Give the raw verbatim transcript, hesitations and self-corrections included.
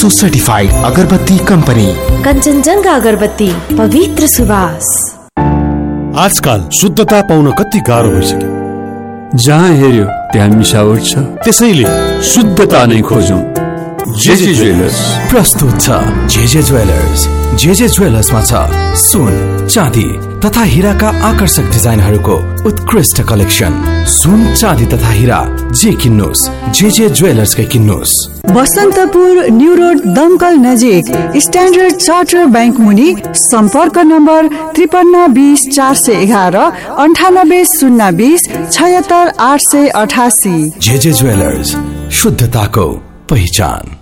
ISO certified अगरबत्ती company Kanchenjunga अगरबत्ती, पवित्र सुवास। आजकल शुद्धता पाउन कति गाह्रो भइसक्यो। जहाँ हेर्यो त्यहाँ मिसावट छ, त्यसैले शुद्धता नै खोजौं। जेजे ज्वेलर्स प्रस्तुत छ जेजे ज्वेलर्स। जेजे ज्वेलर्समा छ सुन, चाँदी तथा हिराका आकर्षक डिजाइनहरूको उत्कृष्ट कलेक्सन। सुन, चाँदी तथा हिरा जे किन्नुस् जेजे ज्वेलर्सकै किन्नुस्। बसन्तपुर न्यू रोड दमकल नजिक स्ट्यान्डर्ड चार्टर बैंक मुनि सम्पर्क नम्बर त्रिपन्न बीस चार सय एघार अन्ठानब्बे शून्य बीस छयत्तर आठ सय अठासी। जेजे ज्वेलर्स, शुद्धताको पहिचान।